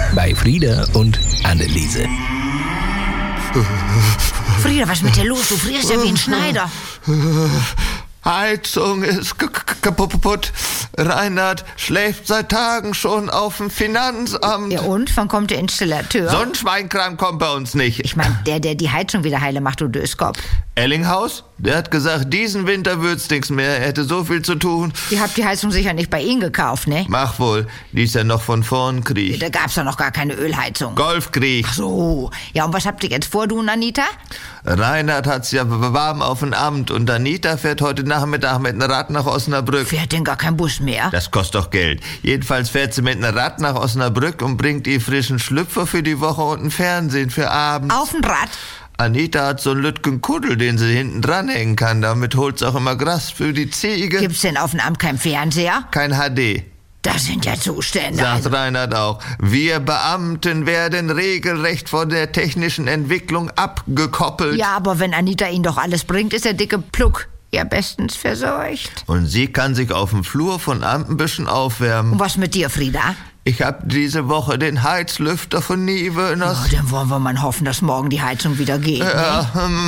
bei Frieda und Anneliese. Frieda, was ist mit dir los? Du frierst ja wie ein Schneider. Heizung ist kaputt. Reinhard schläft seit Tagen schon auf dem Finanzamt. Ja und? Wann kommt der Installateur? So ein Schweinkram kommt bei uns nicht. Ich meine, der die Heizung wieder heile macht, du Döskop. Ellinghaus? Der hat gesagt, diesen Winter wird's nichts mehr. Er hätte so viel zu tun. Ihr habt die Heizung sicher nicht bei Ihnen gekauft, ne? Mach wohl. Die ist ja noch von vorn Krieg. Da gab's doch noch gar keine Ölheizung. Golfkrieg. Ach so. Ja, und was habt ihr jetzt vor, du und Anita? Reinhard hat's ja warm auf dem Amt und Anita fährt heute Nachmittag mit einem Rad nach Osnabrück. Fährt denn gar kein Bus mehr? Das kostet doch Geld. Jedenfalls fährt sie mit einem Rad nach Osnabrück und bringt ihr frischen Schlüpfer für die Woche und ein Fernsehen für abends. Auf dem Rad? Anita hat so einen Lütgenkuddel, den sie hinten dranhängen kann. Damit holt sie auch immer Gras für die Ziege. Gibt's denn auf dem Amt kein Fernseher? Kein HD. Das sind ja Zustände. Sagt Reinhard auch. Wir Beamten werden regelrecht von der technischen Entwicklung abgekoppelt. Ja, aber wenn Anita Ihnen doch alles bringt, ist der dicke Pluck ja bestens verseucht. Und sie kann sich auf dem Flur von Amt ein bisschen aufwärmen. Und was mit dir, Frieda? Ich hab diese Woche den Heizlüfter von Niewöhners. Ja, dann wollen wir mal hoffen, dass morgen die Heizung wieder geht. Ja, ne?